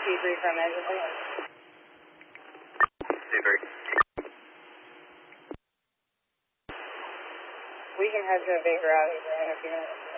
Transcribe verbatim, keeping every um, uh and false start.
debrief from engine, please. Debrief. We can head to a Baker out in a few minutes.